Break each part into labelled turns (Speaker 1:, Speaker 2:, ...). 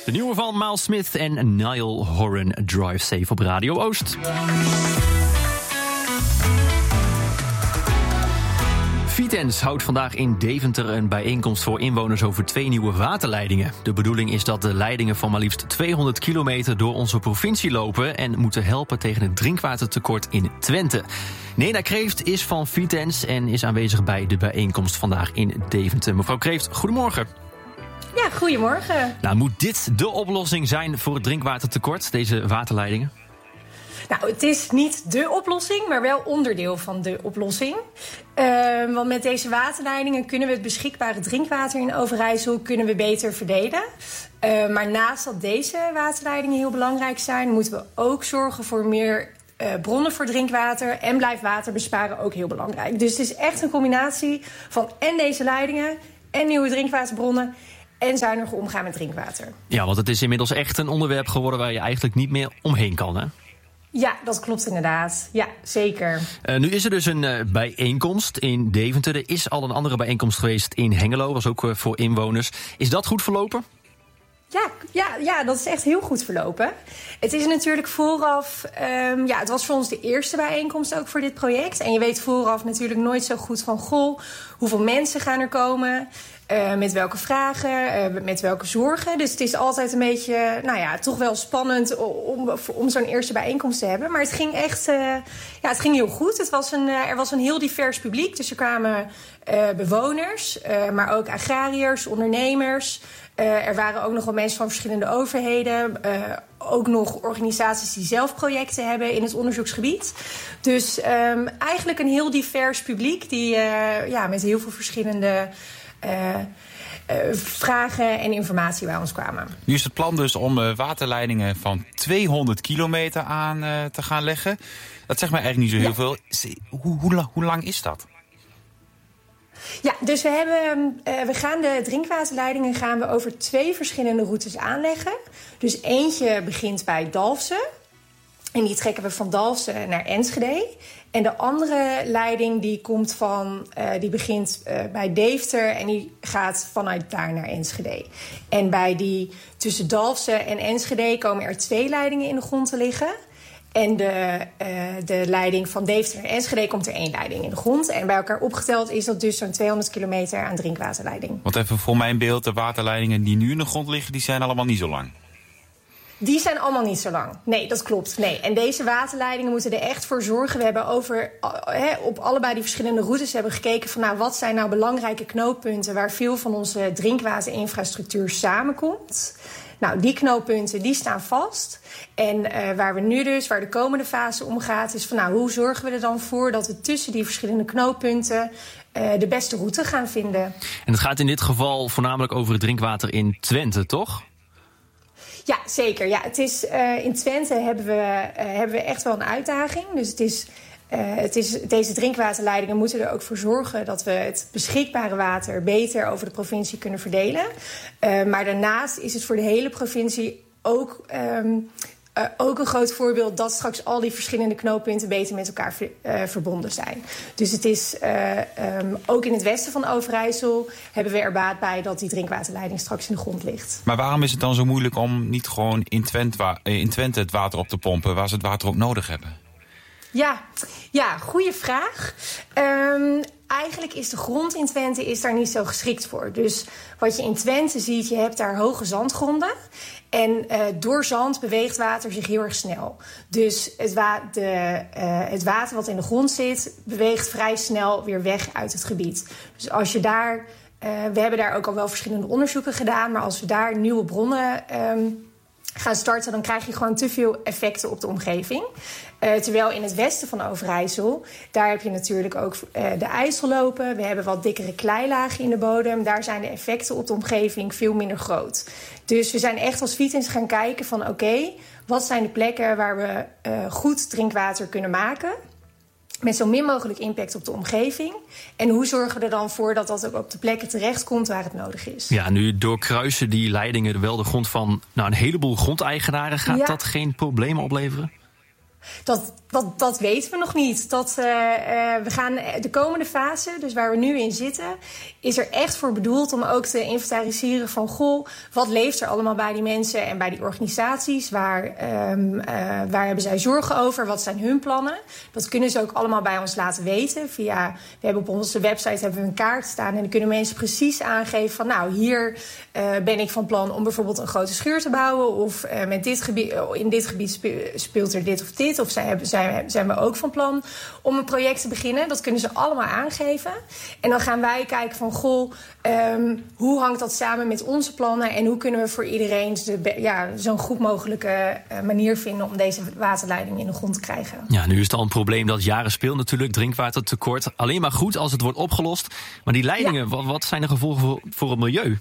Speaker 1: De nieuwe van Miles Smith en Niall Horan, Drive Safe op Radio Oost. Vitens houdt vandaag in Deventer een bijeenkomst voor inwoners over 2 nieuwe waterleidingen. De bedoeling is dat de leidingen van maar liefst 200 kilometer door onze provincie lopen en moeten helpen tegen het drinkwatertekort in Twente. Nena Kreeft is van Vitens en is aanwezig bij de bijeenkomst vandaag in Deventer. Mevrouw Kreeft, goedemorgen.
Speaker 2: Ja, goedemorgen.
Speaker 1: Nou, moet dit de oplossing zijn voor het drinkwatertekort, deze waterleidingen?
Speaker 2: Nou, het is niet dé oplossing, maar wel onderdeel van de oplossing. Want met deze waterleidingen kunnen we het beschikbare drinkwater in Overijssel beter verdelen. Maar naast dat deze waterleidingen heel belangrijk zijn, moeten we ook zorgen voor meer bronnen voor drinkwater. En blijft water besparen ook heel belangrijk. Dus het is echt een combinatie van en deze leidingen en nieuwe drinkwaterbronnen en zuiniger omgaan met drinkwater.
Speaker 1: Ja, want het is inmiddels echt een onderwerp geworden waar je eigenlijk niet meer omheen kan, hè?
Speaker 2: Ja, dat klopt inderdaad. Ja, zeker.
Speaker 1: Nu is er dus een bijeenkomst in Deventer. Er is al een andere bijeenkomst geweest in Hengelo. Was ook voor inwoners. Is dat goed verlopen?
Speaker 2: Ja, dat is echt heel goed verlopen. Het is natuurlijk vooraf... het was voor ons de eerste bijeenkomst ook voor dit project. En je weet vooraf natuurlijk nooit zo goed van... hoeveel mensen gaan er komen... met welke vragen, met welke zorgen. Dus het is altijd een beetje, toch wel spannend om zo'n eerste bijeenkomst te hebben. Maar het ging echt, het ging heel goed. Er was een heel divers publiek. Dus er kwamen bewoners, maar ook agrariërs, ondernemers. Er waren ook nog wel mensen van verschillende overheden. Ook nog organisaties die zelf projecten hebben in het onderzoeksgebied. Dus eigenlijk een heel divers publiek die met heel veel verschillende vragen en informatie bij ons kwamen.
Speaker 3: Nu is het plan dus om waterleidingen van 200 kilometer aan te gaan leggen. Dat zegt mij eigenlijk niet zo heel veel. Hoe lang is dat?
Speaker 2: Ja, dus we gaan de drinkwaterleidingen over 2 verschillende routes aanleggen. Dus eentje begint bij Dalfsen. En die trekken we van Dalfsen naar Enschede. En de andere leiding die begint bij Deventer en die gaat vanuit daar naar Enschede. En bij die tussen Dalfsen en Enschede komen er 2 leidingen in de grond te liggen. En de leiding van Deventer naar Enschede komt er 1 leiding in de grond. En bij elkaar opgeteld is dat dus zo'n 200 kilometer aan drinkwaterleiding.
Speaker 3: Want even voor mijn beeld, de waterleidingen die nu in de grond liggen, die zijn allemaal niet zo lang.
Speaker 2: Die zijn allemaal niet zo lang. Nee, dat klopt. Nee. En deze waterleidingen moeten er echt voor zorgen. We hebben op allebei die verschillende routes hebben gekeken van wat zijn nou belangrijke knooppunten waar veel van onze drinkwaterinfrastructuur samenkomt. Nou, die knooppunten die staan vast. En waar de komende fase om gaat, is van hoe zorgen we er dan voor dat we tussen die verschillende knooppunten de beste route gaan vinden.
Speaker 1: En het gaat in dit geval voornamelijk over het drinkwater in Twente, toch?
Speaker 2: Ja, zeker. Ja, het is, in Twente hebben we echt wel een uitdaging. Dus deze drinkwaterleidingen moeten er ook voor zorgen dat we het beschikbare water beter over de provincie kunnen verdelen. Maar daarnaast is het voor de hele provincie ook een groot voorbeeld dat straks al die verschillende knooppunten beter met elkaar verbonden zijn. Dus het is ook in het westen van Overijssel hebben we er baat bij dat die drinkwaterleiding straks in de grond ligt. Maar
Speaker 3: waarom is het dan zo moeilijk om niet gewoon in Twente het water op te pompen waar ze het water ook nodig hebben?
Speaker 2: Ja, goede vraag. Eigenlijk is de grond in Twente daar niet zo geschikt voor. Dus wat je in Twente ziet, je hebt daar hoge zandgronden. En door zand beweegt water zich heel erg snel. Dus het water wat in de grond zit, beweegt vrij snel weer weg uit het gebied. Dus als je daar... we hebben daar ook al wel verschillende onderzoeken gedaan. Maar als we daar nieuwe bronnen gaan starten, dan krijg je gewoon te veel effecten op de omgeving. Terwijl in het westen van Overijssel, daar heb je natuurlijk ook de IJssel lopen. We hebben wat dikkere kleilagen in de bodem. Daar zijn de effecten op de omgeving veel minder groot. Dus we zijn echt als Vitens gaan kijken van oké, wat zijn de plekken waar we goed drinkwater kunnen maken met zo min mogelijk impact op de omgeving. En hoe zorgen we er dan voor dat dat ook op de plekken terechtkomt waar het nodig is?
Speaker 1: Ja, nu doorkruisen die leidingen wel de grond van een heleboel grondeigenaren. Gaat dat geen problemen opleveren?
Speaker 2: Dat weten we nog niet. We gaan de komende fase, dus waar we nu in zitten, is er echt voor bedoeld om ook te inventariseren van wat leeft er allemaal bij die mensen en bij die organisaties? Waar hebben zij zorgen over? Wat zijn hun plannen? Dat kunnen ze ook allemaal bij ons laten weten. We hebben op onze website een kaart staan en dan kunnen mensen precies aangeven van nou, hier ben ik van plan om bijvoorbeeld een grote schuur te bouwen of in dit gebied speelt er dit of dit, of zijn we ook van plan om een project te beginnen. Dat kunnen ze allemaal aangeven. En dan gaan wij kijken van hoe hangt dat samen met onze plannen en hoe kunnen we voor iedereen zo'n goed mogelijke manier vinden om deze waterleiding in de grond te krijgen.
Speaker 1: Ja, nu is het al een probleem dat jaren speelt natuurlijk, drinkwatertekort. Alleen maar goed als het wordt opgelost. Maar die leidingen, wat zijn de gevolgen voor het milieu?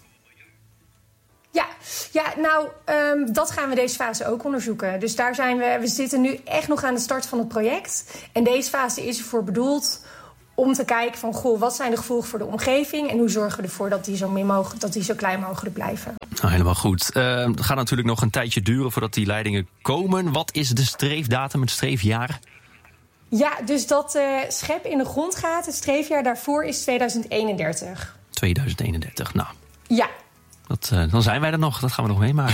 Speaker 2: Dat gaan we deze fase ook onderzoeken. Dus daar zijn we zitten nu echt nog aan de start van het project. En deze fase is ervoor bedoeld om te kijken van wat zijn de gevolgen voor de omgeving en hoe zorgen we ervoor dat die zo klein mogelijk blijven.
Speaker 1: Nou, helemaal goed. Het gaat natuurlijk nog een tijdje duren voordat die leidingen komen. Wat is de streefdatum, het streefjaar?
Speaker 2: Ja, dus dat schep in de grond gaat. Het streefjaar daarvoor is 2031.
Speaker 1: 2031, nou.
Speaker 2: Ja.
Speaker 1: Dan zijn wij er nog. Dat gaan we nog meemaken.